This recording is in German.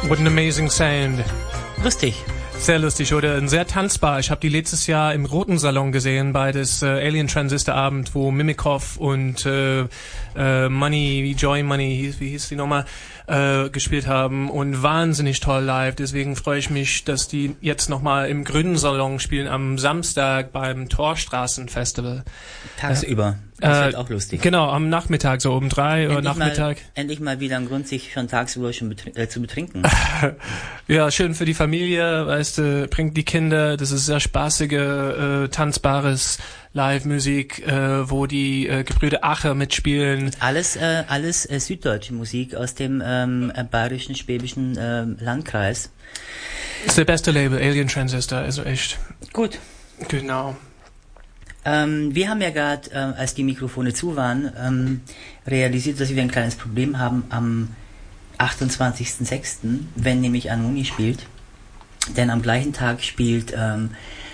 What an amazing sound. Lustig. Sehr lustig, oder? Sehr tanzbar. Ich habe die letztes Jahr im Roten Salon gesehen, bei des Alien Transistor Abend, wo Mimikov und Joy Money, wie hieß die nochmal, gespielt haben, und wahnsinnig toll live. Deswegen freue ich mich, dass die jetzt nochmal im Grünen Salon spielen am Samstag beim Torstraßenfestival. Tagsüber. Das wird auch lustig. Genau, am Nachmittag, so um 3 Uhr Nachmittag. Endlich mal wieder ein Grund, sich schon tagsüber schon zu betrinken. Ja, schön für die Familie, weißt du, bringt die Kinder, das ist sehr spaßige, tanzbares Live-Musik, wo die Gebrüder Acher mitspielen. Alles süddeutsche Musik aus dem bayerischen, schwäbischen Landkreis. Das ist der beste Label, Alien Transistor, also echt. Gut. Genau. Wir haben ja gerade, als die Mikrofone zu waren, realisiert, dass wir ein kleines Problem haben am 28.06., wenn nämlich Anoni spielt. Denn am gleichen Tag spielt